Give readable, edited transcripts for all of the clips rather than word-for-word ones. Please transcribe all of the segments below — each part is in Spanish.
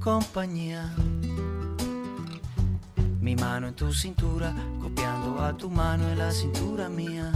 compañía. Mi mano en tu cintura, copiando a tu mano en la cintura mía.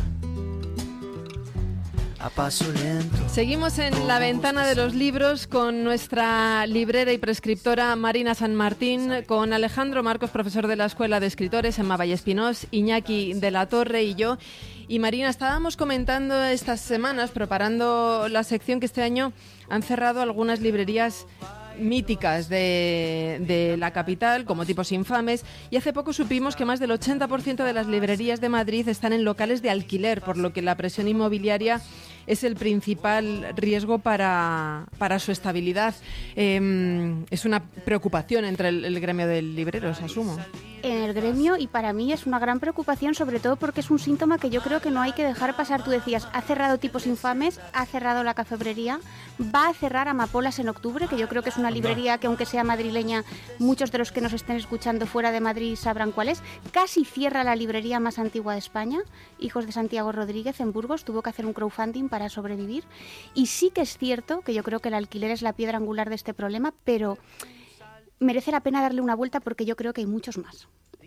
A paso lento. Seguimos en la ventana de los libros con nuestra librera y prescriptora Marina San Martín, con Alejandro Marcos, profesor de la Escuela de Escritores, Emma Vallespinós, Iñaki de la Torre y yo. Y Marina, estábamos comentando estas semanas, preparando la sección, que este año han cerrado algunas librerías míticas de la capital, como Tipos Infames, y hace poco supimos que más del 80% de las librerías de Madrid están en locales de alquiler, por lo que la presión inmobiliaria es el principal riesgo para su estabilidad. Es una preocupación entre el gremio de libreros, asumo. En el gremio, y para mí es una gran preocupación, sobre todo porque es un síntoma que yo creo que no hay que dejar pasar. Tú decías, ha cerrado Tipos Infames, ha cerrado la Cafebrería, va a cerrar Amapolas en octubre, que yo creo que es una librería que, aunque sea madrileña, muchos de los que nos estén escuchando fuera de Madrid sabrán cuál es. Casi cierra la librería más antigua de España, Hijos de Santiago Rodríguez, en Burgos, tuvo que hacer un crowdfunding para sobrevivir. Y sí que es cierto que yo creo que el alquiler es la piedra angular de este problema, pero merece la pena darle una vuelta porque yo creo que hay muchos más.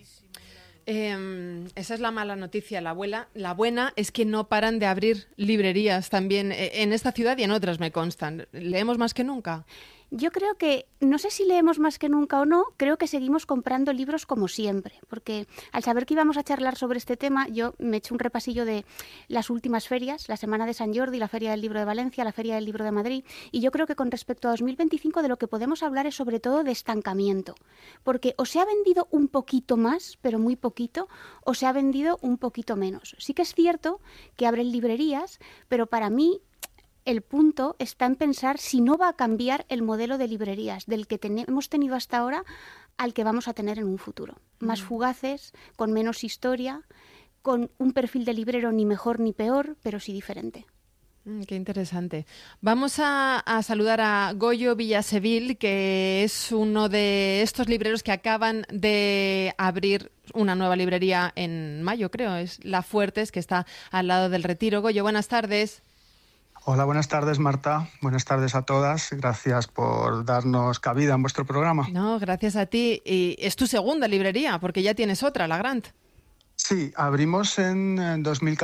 Esa es la mala noticia. La buena es que no paran de abrir librerías también en esta ciudad y en otras, me constan. ¿Leemos más que nunca? Yo creo que, no sé si leemos más que nunca o no, creo que seguimos comprando libros como siempre, porque al saber que íbamos a charlar sobre este tema, yo me eché un repasillo de las últimas ferias, la Semana de San Jordi, la Feria del Libro de Valencia, la Feria del Libro de Madrid, y yo creo que con respecto a 2025 de lo que podemos hablar es sobre todo de estancamiento, porque o se ha vendido un poquito más, pero muy poquito, o se ha vendido un poquito menos. Sí que es cierto que abren librerías, pero para mí el punto está en pensar si no va a cambiar el modelo de librerías del que hemos tenido hasta ahora al que vamos a tener en un futuro. Más fugaces, con menos historia, con un perfil de librero ni mejor ni peor, pero sí diferente. Qué interesante. Vamos a saludar a Goyo Villasevil, que es uno de estos libreros que acaban de abrir una nueva librería en mayo, creo. Es La Fuertes, que está al lado del Retiro. Goyo, buenas tardes. Hola, buenas tardes, Marta. Buenas tardes a todas. Gracias por darnos cabida en vuestro programa. No, gracias a ti. Y es tu segunda librería, porque ya tienes otra, la Grant. Sí, abrimos en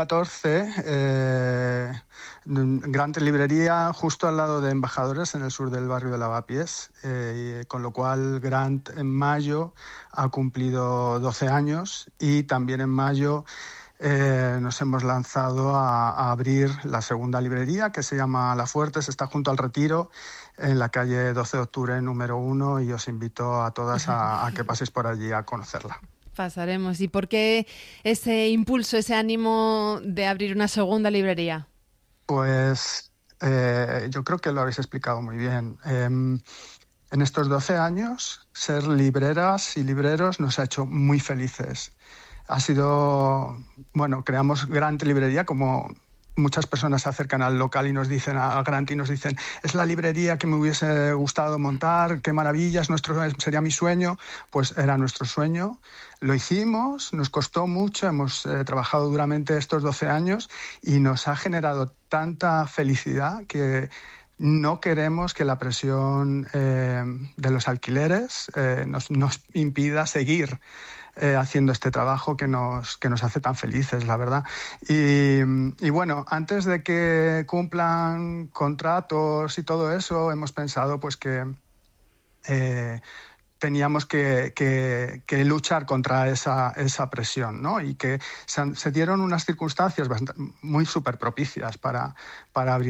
2014 Grant Librería justo al lado de Embajadores, en el sur del barrio de Lavapiés, con lo cual Grant en mayo ha cumplido 12 años y también en mayo nos hemos lanzado a abrir la segunda librería, que se llama La Fuertes, está junto al Retiro, en la calle 12 de octubre número 1, y os invito a todas a que paséis por allí a conocerla. Pasaremos. ¿Y por qué ese impulso, ese ánimo de abrir una segunda librería? Pues yo creo que lo habéis explicado muy bien. En estos 12 años, ser libreras y libreros nos ha hecho muy felices. Ha sido, creamos Grant Librería, como muchas personas se acercan al local y nos dicen, a Grant, y nos dicen, es la librería que me hubiese gustado montar, qué maravilla, sería mi sueño. Pues era nuestro sueño, lo hicimos, nos costó mucho, hemos trabajado duramente estos 12 años y nos ha generado tanta felicidad que no queremos que la presión de los alquileres nos impida seguir haciendo este trabajo que nos hace tan felices, la verdad. Y bueno, antes de que cumplan contratos y todo eso, hemos pensado pues que teníamos que luchar contra esa presión, ¿no? Y que se dieron unas circunstancias muy súper propicias para abrir